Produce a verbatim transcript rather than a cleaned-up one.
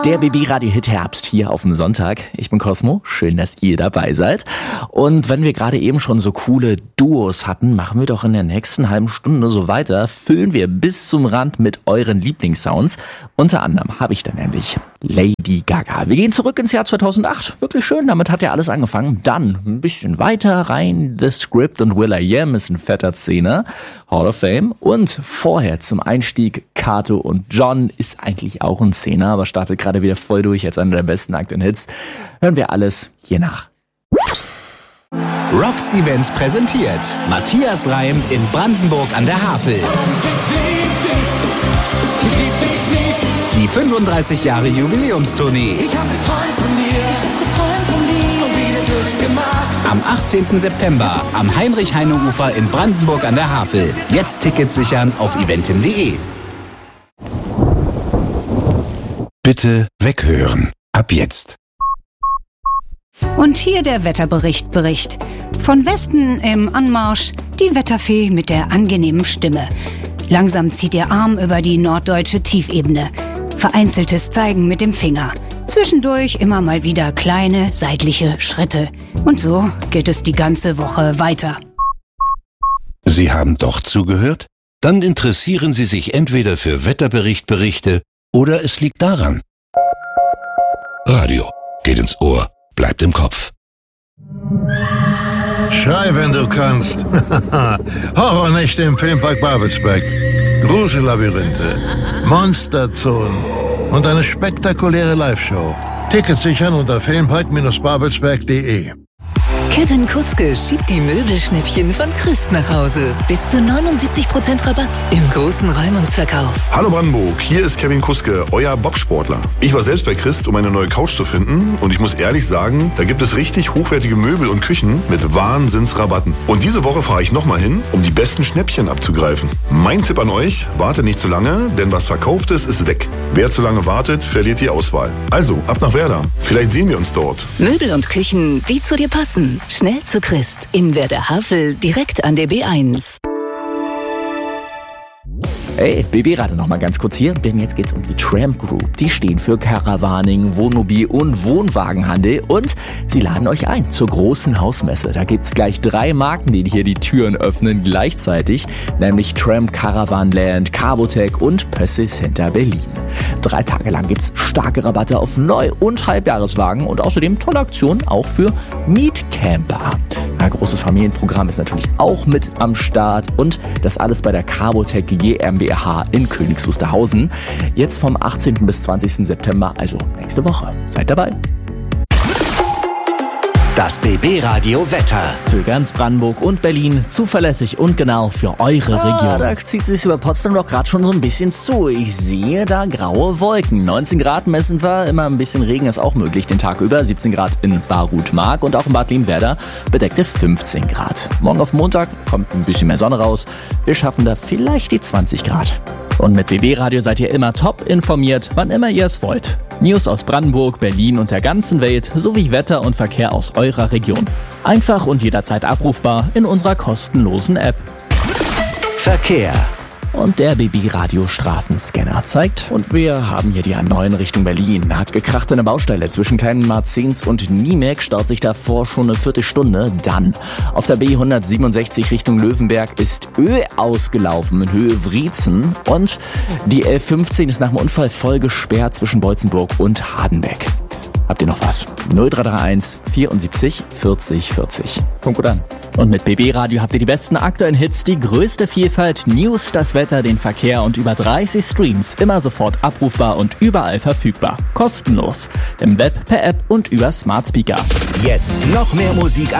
Der B B-Radio-Hit Herbst hier auf dem Sonntag. Ich bin Cosmo, schön, dass ihr dabei seid. Und wenn wir gerade eben schon so coole Duos hatten, machen wir doch in der nächsten halben Stunde so weiter. Füllen wir bis zum Rand mit euren Lieblingssounds. Unter anderem habe ich dann nämlich Lady Gaga. Wir gehen zurück ins Jahr zweitausendacht. Wirklich schön, damit hat ja alles angefangen. Dann ein bisschen weiter rein. The Script und will.i.am ist ein fetter Zehner. Hall of Fame. Und vorher zum Einstieg Kato und John ist eigentlich auch ein Zehner, aber startet gerade wieder voll durch als einer der besten aktuellen Hits. Hören wir alles hier nach. Rocks Events präsentiert Matthias Reim in Brandenburg an der Havel. Die fünfunddreißig Jahre Jubiläumstournee. Ich hab geträumt von dir, ich hab geträumt von dir und wieder durchgemacht. Am achtzehnten September am Heinrich-Heine-Ufer in Brandenburg an der Havel. Jetzt Tickets sichern auf eventim punkt de. Bitte weghören. Ab jetzt. Und hier der Wetterbericht Bericht. Von Westen im Anmarsch die Wetterfee mit der angenehmen Stimme. Langsam zieht ihr Arm über die norddeutsche Tiefebene. Vereinzeltes Zeigen mit dem Finger. Zwischendurch immer mal wieder kleine seitliche Schritte. Und so geht es die ganze Woche weiter. Sie haben doch zugehört? Dann interessieren Sie sich entweder für Wetterberichtberichte oder es liegt daran. Radio geht ins Ohr, bleibt im Kopf. Schrei, wenn du kannst. Horrornächte im Filmpark Babelsberg. Grusellabyrinthe, Monsterzonen und eine spektakuläre Live-Show. Tickets sichern unter filmpark babelsberg punkt de. Kevin Kuske schiebt die Möbelschnäppchen von Christ nach Hause. Bis zu neunundsiebzig Prozent Rabatt im großen Räumungsverkauf. Hallo Brandenburg, hier ist Kevin Kuske, euer Bobsportler. Ich war selbst bei Christ, um eine neue Couch zu finden und ich muss ehrlich sagen, da gibt es richtig hochwertige Möbel und Küchen mit Wahnsinnsrabatten. Und diese Woche fahre ich nochmal hin, um die besten Schnäppchen abzugreifen. Mein Tipp an euch, wartet nicht zu lange, denn was verkauft ist, ist weg. Wer zu lange wartet, verliert die Auswahl. Also, ab nach Werder. Vielleicht sehen wir uns dort. Möbel und Küchen, die zu dir passen. Schnell zu Christ. In Werder-Havel, direkt an der B eins. Hey, B B-Radio noch mal ganz kurz hier, denn jetzt geht's um die Tramp Group. Die stehen für Caravaning, Wohnmobil und Wohnwagenhandel und sie laden euch ein zur großen Hausmesse. Da gibt's gleich drei Marken, die hier die Türen öffnen gleichzeitig, nämlich Tramp Caravanland, Carbotec und Pössl Center Berlin. Drei Tage lang gibt's starke Rabatte auf Neu- und Halbjahreswagen und außerdem tolle Aktionen auch für Mietcamper. Ein großes Familienprogramm ist natürlich auch mit am Start und das alles bei der Carbotec GmbH in Königs Wusterhausen. Jetzt vom achtzehnten bis zwanzigsten September, also nächste Woche. Seid dabei. Das B B-Radio Wetter. Für ganz Brandenburg und Berlin zuverlässig und genau für eure Region. Ah, da zieht sich über Potsdam doch gerade schon so ein bisschen zu. Ich sehe da graue Wolken. neunzehn Grad messen wir, immer ein bisschen Regen ist auch möglich den Tag über. siebzehn Grad in Baruth-Mark und auch in Bad Lienwerder bedeckte fünfzehn Grad. Morgen auf Montag kommt ein bisschen mehr Sonne raus. Wir schaffen da vielleicht die zwanzig Grad. Und mit B B-Radio seid ihr immer top informiert, wann immer ihr es wollt. News aus Brandenburg, Berlin und der ganzen Welt sowie Wetter und Verkehr aus eurer Region. Einfach und jederzeit abrufbar in unserer kostenlosen App. Verkehr. Und der B B-Radio Straßenscanner zeigt. Und wir haben hier die A neun Richtung Berlin. Hat gekracht in der Baustelle. Zwischen Kleinen Marzens und Niemek staut sich davor schon eine Viertelstunde. Dann auf der B hundertsiebenundsechzig Richtung Löwenberg ist Öl ausgelaufen in Höhe Wriezen. Und die L fünfzehn ist nach dem Unfall voll gesperrt zwischen Beutzenburg und Hardenbeck. Habt ihr noch was? null drei drei eins vierundsiebzig vierzig vierzig. Kommt gut an. Und mit B B-Radio habt ihr die besten aktuellen Hits, die größte Vielfalt, News, das Wetter, den Verkehr und über dreißig Streams. Immer sofort abrufbar und überall verfügbar. Kostenlos. Im Web, per App und über Smart Speaker. Jetzt noch mehr Musik